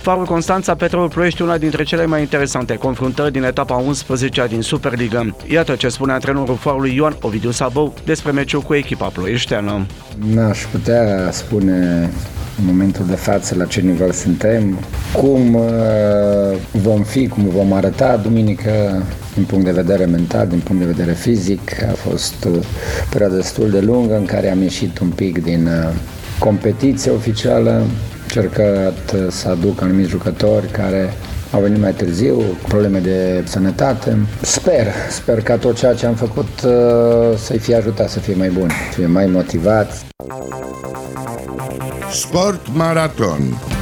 Farul Constanța Petrolul Ploiești, una dintre cele mai interesante confruntări din etapa 11-a din Superligă. Iată ce spune antrenorul Farului Ioan Ovidiu Sabău despre meciul cu echipa ploieșteană. N-aș putea spune în momentul de față la ce nivel suntem, cum vom fi, cum vom arăta duminică din punct de vedere mental, din punct de vedere fizic. A fost o perioadă destul de lungă în care am ieșit un pic din competiție oficială, încercat să aduc anumiți jucători care au venit mai târziu, probleme de sănătate. Sper ca tot ceea ce am făcut să-i fie ajutat să fie mai bun, să fie mai motivați. Sport Maraton.